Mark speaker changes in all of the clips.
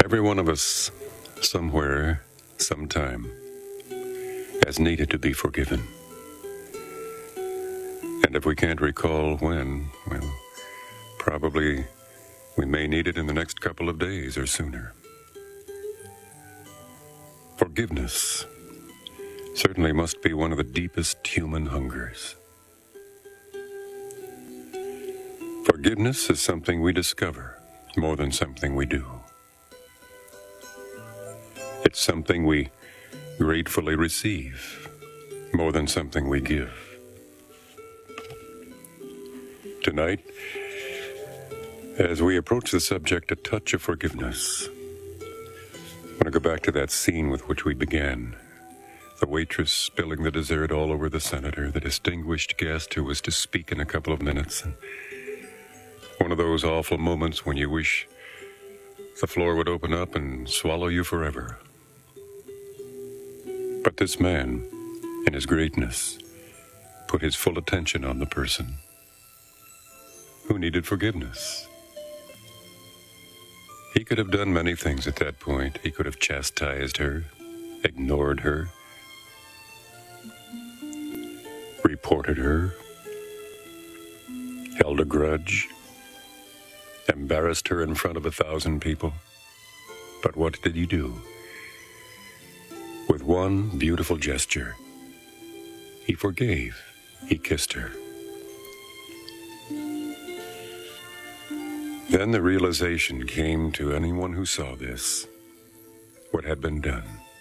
Speaker 1: Every one of us, somewhere, sometime, has needed to be forgiven. And if we can't recall when, well, probably we may need it in the next couple of days or sooner. Forgiveness certainly must be one of the deepest human hungers. Forgiveness is something we discover more than something we do. It's something we gratefully receive more than something we give. Tonight, as we approach the subject, a touch of forgiveness, I want to go back to that scene with which we began. The waitress spilling the dessert all over the senator, the distinguished guest who was to speak in a couple of minutes, and one of those awful moments when you wish the floor would open up and swallow you forever. But this man, in his greatness, put his full attention on the person who needed forgiveness. He could have done many things at that point. He could have chastised her, ignored her, reported her, held a grudge, embarrassed her in front of 1,000 people. But what did he do? With one beautiful gesture, he forgave. He kissed her. Then the realization came to anyone who saw this, what had been done.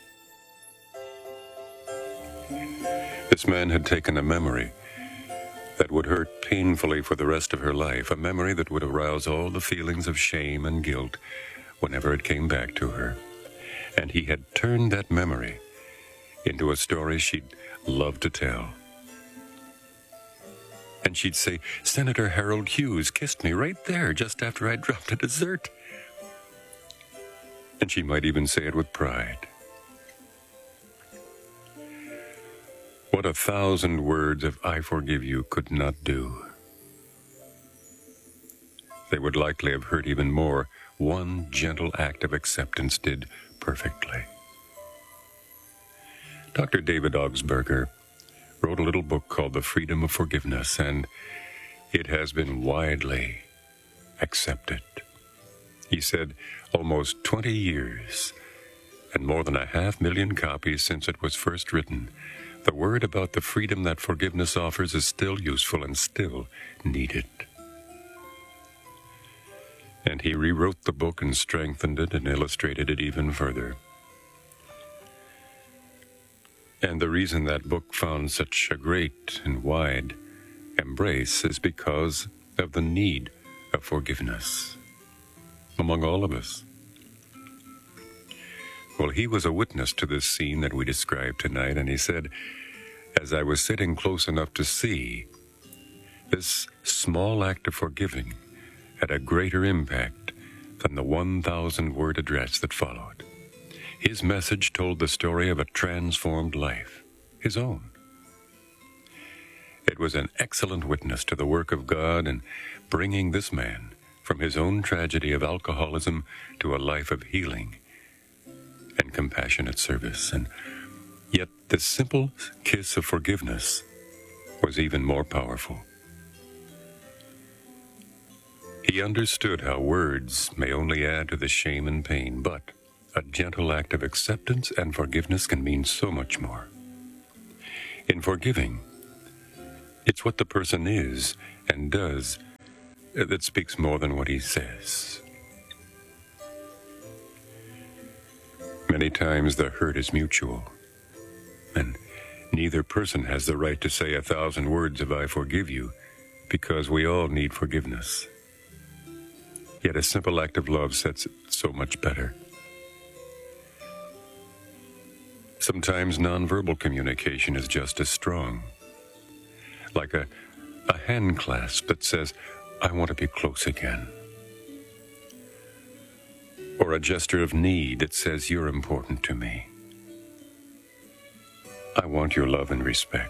Speaker 1: This man had taken a memory that would hurt painfully for the rest of her life, a memory that would arouse all the feelings of shame and guilt whenever it came back to her. And he had turned that memory into a story she'd love to tell. And she'd say, Senator Harold Hughes kissed me right there just after I dropped a dessert. And she might even say it with pride. What 1,000 words of I forgive you could not do. They would likely have hurt even more. One gentle act of acceptance did perfectly. Dr. David Augsburger wrote a little book called The Freedom of Forgiveness, and it has been widely accepted. He said almost 20 years and more than 500,000 copies since it was first written, the word about the freedom that forgiveness offers is still useful and still needed. And he rewrote the book and strengthened it and illustrated it even further. And the reason that book found such a great and wide embrace is because of the need of forgiveness among all of us. Well, he was a witness to this scene that we described tonight, and he said, as I was sitting close enough to see, this small act of forgiving had a greater impact than the 1,000-word address that followed. His message told the story of a transformed life, his own. It was an excellent witness to the work of God in bringing this man from his own tragedy of alcoholism to a life of healing and compassionate service. And yet this simple kiss of forgiveness was even more powerful. He understood how words may only add to the shame and pain, but a gentle act of acceptance and forgiveness can mean so much more. In forgiving, it's what the person is and does that speaks more than what he says. Many times the hurt is mutual, and neither person has the right to say 1,000 words of I forgive you, because we all need forgiveness. Yet a simple act of love sets it so much better. Sometimes nonverbal communication is just as strong, like a hand clasp that says, I want to be close again. Or a gesture of need that says, you're important to me. I want your love and respect.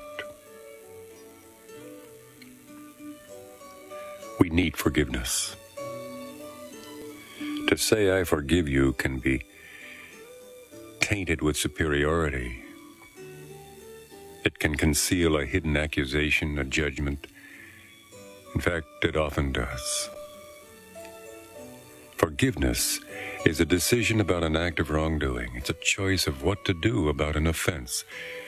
Speaker 1: We need forgiveness. To say I forgive you can be tainted with superiority. It can conceal a hidden accusation, a judgment. In fact, it often does. Forgiveness is a decision about an act of wrongdoing. It's a choice of what to do about an offense.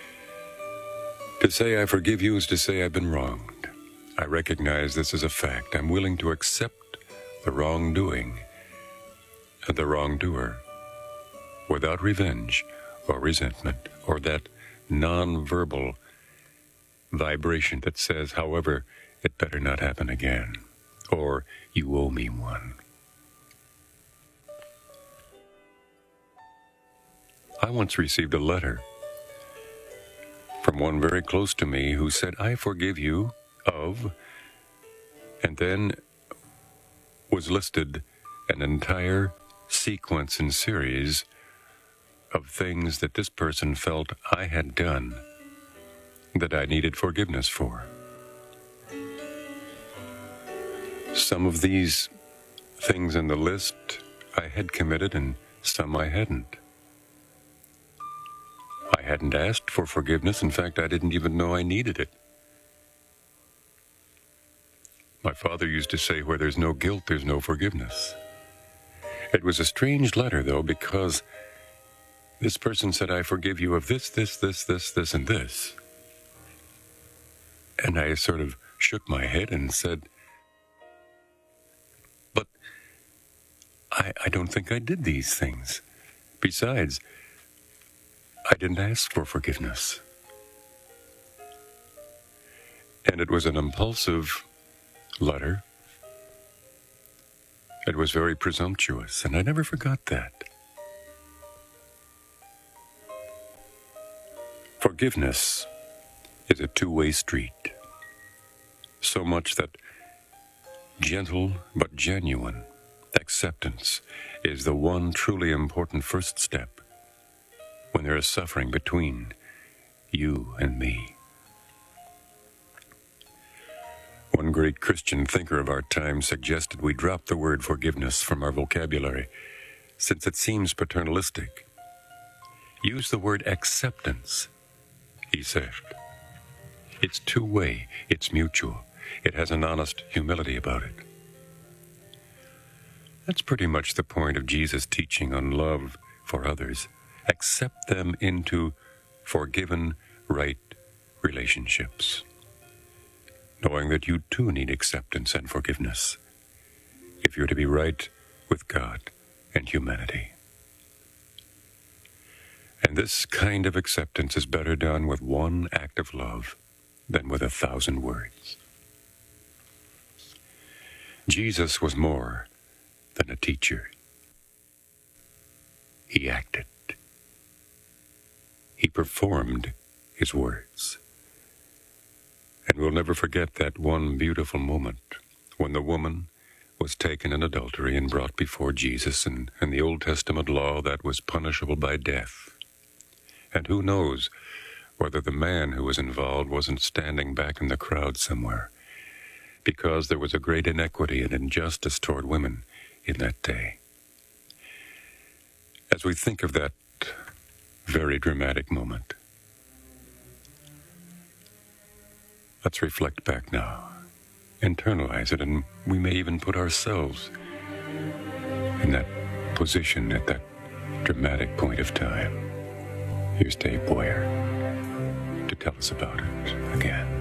Speaker 1: To say I forgive you is to say I've been wronged. I recognize this as a fact. I'm willing to accept the wrongdoing and the wrongdoer without revenge or resentment or that non-verbal vibration that says, however, it better not happen again, or you owe me one. I once received a letter from one very close to me who said, I forgive you of, and then was listed an entire sequence and series of things that this person felt I had done that I needed forgiveness for. Some of these things in the list I had committed and some I hadn't. I hadn't asked for forgiveness. In fact, I didn't even know I needed it. My father used to say, where there's no guilt, there's no forgiveness. It was a strange letter, though, because this person said, I forgive you of this, and this. And I sort of shook my head and said, but I don't think I did these things. Besides, I didn't ask for forgiveness. And it was an impulsive letter. It was very presumptuous, and I never forgot that. Forgiveness is a two-way street. So much that gentle but genuine acceptance is the one truly important first step when there is suffering between you and me. One great Christian thinker of our time suggested we drop the word forgiveness from our vocabulary, since it seems paternalistic. Use the word acceptance, he said. It's two-way, it's mutual, it has an honest humility about it. That's pretty much the point of Jesus' teaching on love for others. Accept them into forgiven, right relationships, knowing that you too need acceptance and forgiveness if you're to be right with God and humanity. And this kind of acceptance is better done with one act of love than with 1,000 words. Jesus was more than a teacher. He acted. He performed his words. And we'll never forget that one beautiful moment when the woman was taken in adultery and brought before Jesus, and in the Old Testament law that was punishable by death. And who knows whether the man who was involved wasn't standing back in the crowd somewhere, because there was a great inequity and injustice toward women in that day. As we think of that very dramatic moment, let's reflect back now, internalize it, and we may even put ourselves in that position at that dramatic point of time. Here's Dave Boyer to tell us about it again.